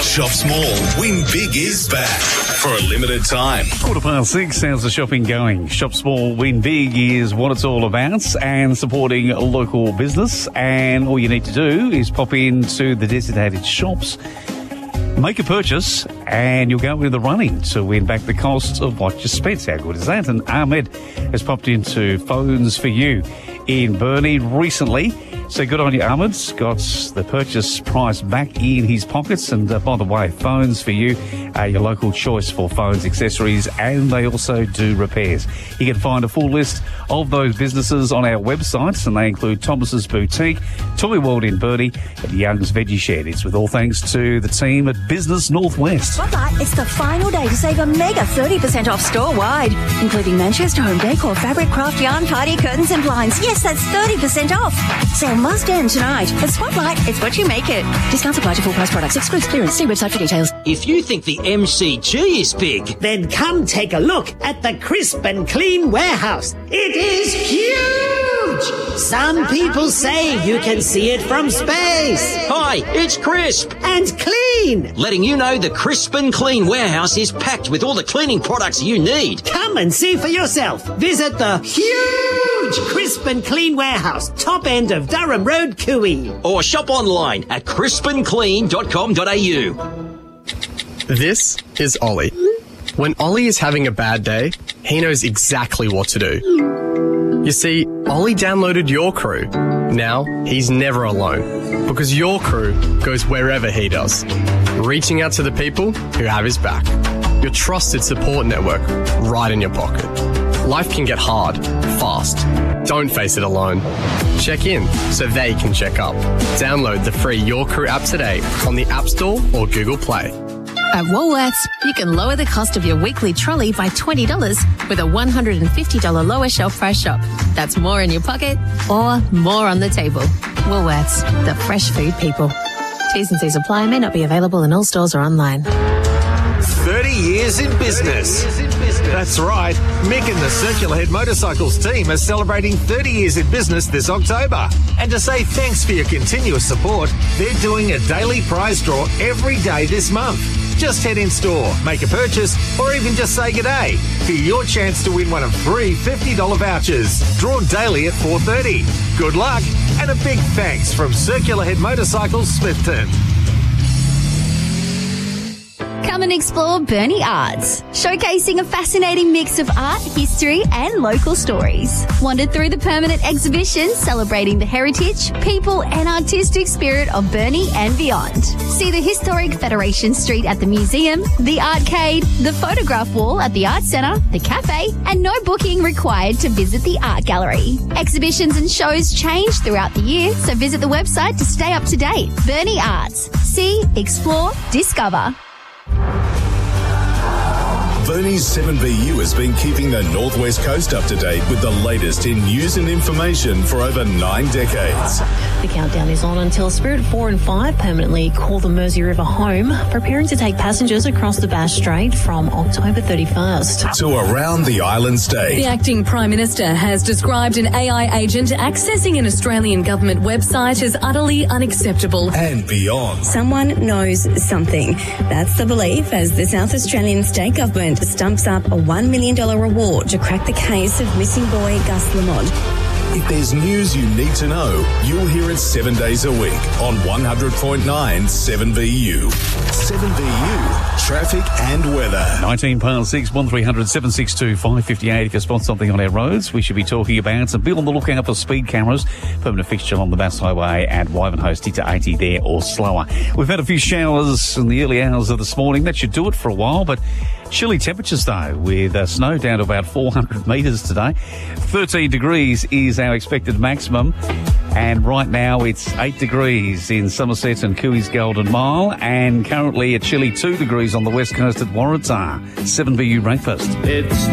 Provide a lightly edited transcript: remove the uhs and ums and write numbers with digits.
Shop Small, Win Big is back for a limited time. 6:15, how's the shopping going? Shop Small, Win Big is what it's all about, and supporting local business. And all you need to do is pop into the designated shops, make a purchase, and you'll go in the running to win back the cost of what you spent. How good is that? And Ahmed has popped into Phones for You in Burnie recently. So good on you, Ahmed. Got the purchase price back in his pockets. And by the way, Phones for You are your local choice for phones, accessories, and they also do repairs. You can find a full list of those businesses on our websites, and they include Thomas's Boutique, Toy World in Burnie, and Young's Veggie Shed. It's with all thanks to the team at Business Northwest. Spotlight, it's the final day to save a mega 30% off store-wide, including Manchester Home Decor, fabric, craft, yarn, party, curtains and blinds. Yes, that's 30% off. Sale must end tonight. At Spotlight, it's what you make it. Discounts apply to full price products. Excludes clearance. See website for details. If you think the MCG is big, then come take a look at the Crisp and Clean warehouse. It is huge! Some people say you can see it from space. Hi, it's Crisp and Clean, letting you know the Crisp and Clean warehouse is packed with all the cleaning products you need. Come and see for yourself. Visit the huge Crisp and Clean warehouse, top end of Durham Road, Cooey. Or shop online at crispandclean.com.au. This is Ollie. When Ollie is having a bad day, he knows exactly what to do. You see, Ollie downloaded Your Crew. Now, he's never alone, because Your Crew goes wherever he does, reaching out to the people who have his back. Your trusted support network right in your pocket. Life can get hard, fast. Don't face it alone. Check in so they can check up. Download the free Your Crew app today on the App Store or Google Play. At Woolworths, you can lower the cost of your weekly trolley by $20 with a $150 lower shelf price shop. That's more in your pocket or more on the table. Woolworths, the fresh food people. T's and C's apply, may not be available in all stores or online. 30 years in business. That's right. Mick and the Circular Head Motorcycles team are celebrating 30 years in business this October. And to say thanks for your continuous support, they're doing a daily prize draw every day this month. Just head in store, make a purchase, or even just say g'day for your chance to win one of 3 $50 vouchers, drawn daily at 4:30. Good luck, and a big thanks from Circular Head Motorcycles, Smithton. Come and explore Burnie Arts, showcasing a fascinating mix of art, history and local stories. Wander through the permanent exhibition celebrating the heritage, people and artistic spirit of Burnie and beyond. See the historic Federation Street at the museum, the arcade, the photograph wall at the Art Centre, the cafe, and no booking required to visit the art gallery. Exhibitions and shows change throughout the year, so visit the website to stay up to date. Burnie Arts. See, explore, discover. Burnie's 7VU has been keeping the Northwest Coast up to date with the latest in news and information for over 9 decades. The countdown is on until Spirit 4 and 5 permanently call the Mersey River home, preparing to take passengers across the Bass Strait from October 31st. To around the island state. The acting Prime Minister has described an AI agent accessing an Australian government website as utterly unacceptable. And beyond. Someone knows something. That's the belief as the South Australian state government stumps up a $1 million reward to crack the case of missing boy Gus Lamont. If there's news you need to know, you'll hear it 7 days a week on 100.9 7VU. 7VU, traffic and weather. 6, 1300 762 558. If you spot something on our roads, we should be talking about. And be on the lookout for speed cameras. Permanent fixture on the Bass Highway at Wivenhoe, stick to 80 there or slower. We've had a few showers in the early hours of this morning. That should do it for a while, but chilly temperatures though, with snow down to about 400 metres today. 13 degrees is our expected maximum. And right now it's 8 degrees in Somerset and Cooey's Golden Mile, and currently a chilly 2 degrees on the west coast at Waratah. 7VU breakfast. It's